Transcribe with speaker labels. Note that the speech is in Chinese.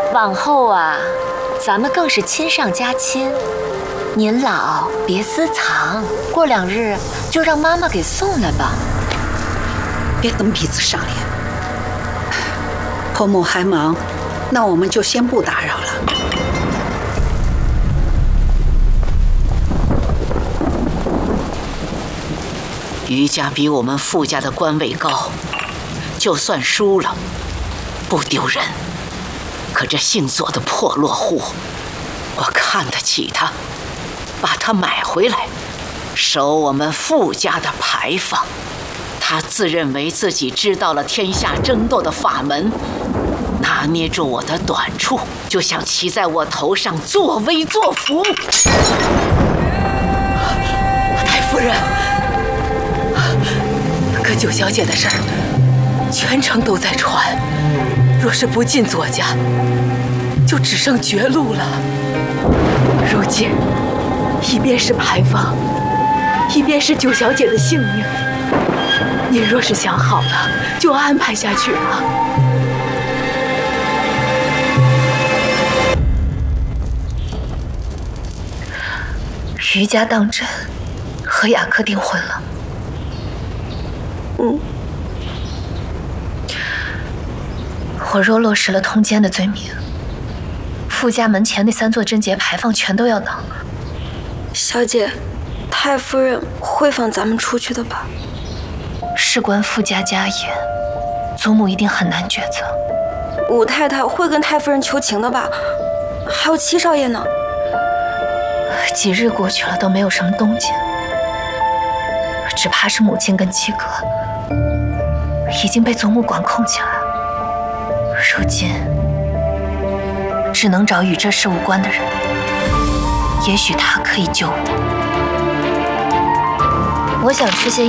Speaker 1: 往后啊，咱们更是亲上加亲。您老别私藏，过2日就让妈妈给送来吧。
Speaker 2: 别跟彼此商量。婆母还忙，那我们就先不打扰了。
Speaker 3: 余家比我们傅家的官位高，就算输了，不丢人。可这姓左的破落户，我看得起他，把他买回来，守我们傅家的牌坊。他自认为自己知道了天下争斗的法门，拿捏住我的短处，就想骑在我头上作威作福。太夫人，可九小姐的事儿，全城都在传。若是不进左家，就只剩绝路了。如今，一边是牌坊，一边是九小姐的性命。您若是想好了，就安排下去吧。
Speaker 1: 余家当真和雅克订婚了。我若落实了通奸的罪名，傅家门前那3座贞节牌坊全都要倒。
Speaker 4: 小姐，太夫人会放咱们出去的吧？
Speaker 1: 事关傅家家业，祖母一定很难抉择。
Speaker 4: 武太太会跟太夫人求情的吧？还有七少爷呢？
Speaker 1: 几日过去了都没有什么动静，只怕是母亲跟七哥已经被祖母管控起来。如今只能找与这事无关的人，也许他可以救我。我想吃些